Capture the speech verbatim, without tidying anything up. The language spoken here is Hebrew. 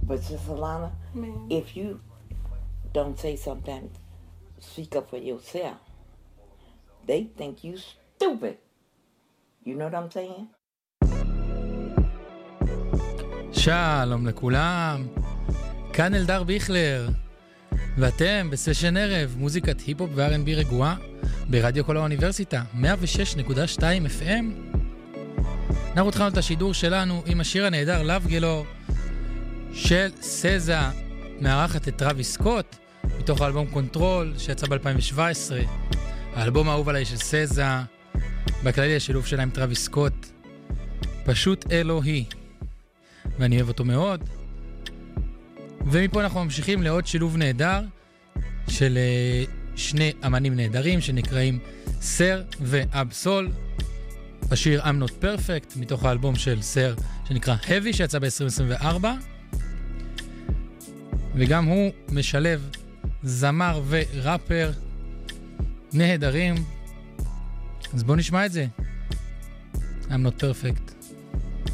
But Sister Lana, Ma'am. if you don't say something, speak up for yourself, they think you stupid. You know what I'm saying? שלום לכולם, כאן אלדר ביכלר, ואתם בסשן ערב, מוזיקת היפ-הופ ו-אר אנד בי רגועה, ברדיו כל האוניברסיטה, מאה ושש נקודה שתיים אף אם. אנחנו התחלנו את השידור שלנו עם השיר הנהדר Love Galore של סזה, מארחת את טראביס סקוט, מתוך האלבום קונטרול שיצא ב-אלפיים שבע עשרה, האלבום האהוב עליי של סזה, בכללי השילוב שלה עם טראביס סקוט, פשוט אלוהי, ואני אוהב אותו מאוד. ומפה אנחנו ממשיכים לעוד שילוב נהדר של שני אמנים נהדרים שנקראים סר ואבסול, השיר I'm Not Perfect מתוך האלבום של סר שנקרא Heavy שיצא ב-עשרים עשרים וארבע, וגם הוא משלב זמר וראפר נהדרים. אז בואו נשמע את זה, I'm Not Perfect.